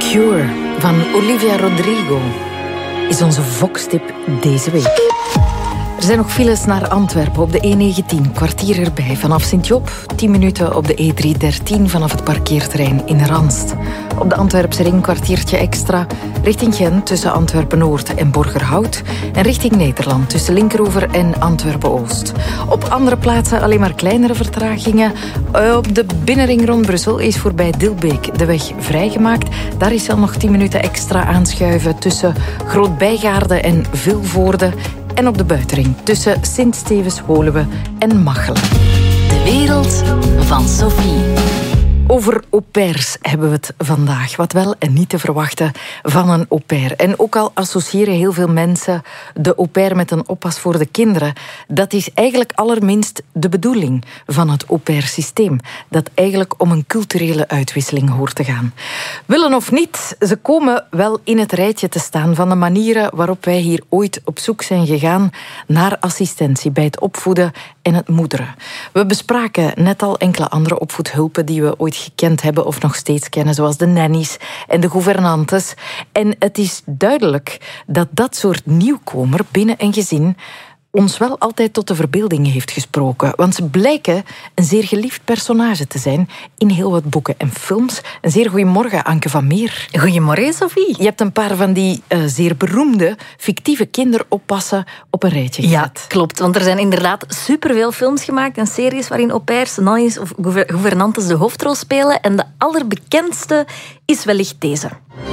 Cure van Olivia Rodrigo is onze Vox-tip deze week. Er zijn nog files naar Antwerpen op de E19, kwartier erbij. Vanaf Sint-Job, 10 minuten op de E313 vanaf het parkeerterrein in Ranst. Op de Antwerpse ring kwartiertje extra richting Gent tussen Antwerpen-Noord en Borgerhout. En richting Nederland tussen Linkeroever en Antwerpen-Oost. Op andere plaatsen alleen maar kleinere vertragingen. Op de binnenring rond Brussel is voorbij Dilbeek de weg vrijgemaakt. Daar is al nog 10 minuten extra aanschuiven tussen Groot-Bijgaarde en Vilvoorde. En op de buitenring tussen Sint-Stevens-Woluwe en Machelen. De wereld van Sophie. Over au pairs hebben we het vandaag. Wat wel en niet te verwachten van een au pair. En ook al associëren heel veel mensen de au pair met een oppas voor de kinderen, dat is eigenlijk allerminst de bedoeling van het au pair systeem. Dat eigenlijk om een culturele uitwisseling hoort te gaan. Willen of niet, ze komen wel in het rijtje te staan van de manieren waarop wij hier ooit op zoek zijn gegaan naar assistentie bij het opvoeden en het moederen. We bespraken net al enkele andere opvoedhulpen die we ooit gekend hebben of nog steeds kennen, zoals de nannies en de gouvernantes. En het is duidelijk dat dat soort nieuwkomer binnen een gezin ons wel altijd tot de verbeelding heeft gesproken. Want ze blijken een zeer geliefd personage te zijn in heel wat boeken en films. Een zeer goeiemorgen, Anke van Meer. Goedemorgen, Sophie. Je hebt een paar van die zeer beroemde, fictieve kinderoppassen op een rijtje gezet. Ja, klopt. Want er zijn inderdaad superveel films gemaakt en series waarin au pairs, nannies of gouvernantes de hoofdrol spelen. En de allerbekendste is wellicht deze.